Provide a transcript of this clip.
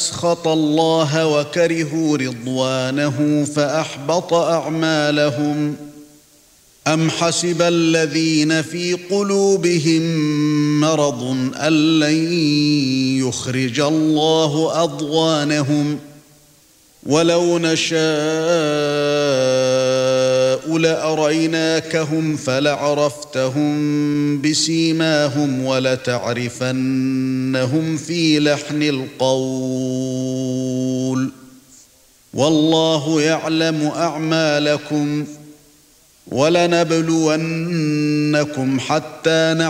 أسخط الله وكرهوا رضوانه فأحبط أعمالهم أم حسب الذين في قلوبهم مرض أن لن يخرج الله أضغانهم ولو نشاء لأريناكهم فلعرفتهم بسيماهم ولتعرفنهم في لحن القول والله يعلم أعمالكم ولنبلونكم حتى